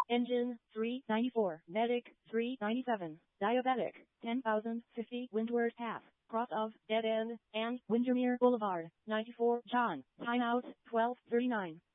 Engine 394, Medic 397, Diabetic 10,050 Windward Path, cross of Dead End and Windermere Boulevard, 94 John, timeout 12:39.